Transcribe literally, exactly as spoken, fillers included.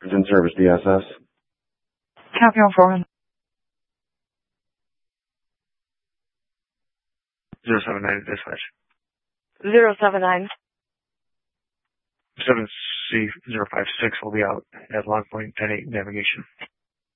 In service, D S S. Copy on four one. Zero seven nine dispatch. Zero seven nine. Seven C zero five six will be out at log point ten eight navigation.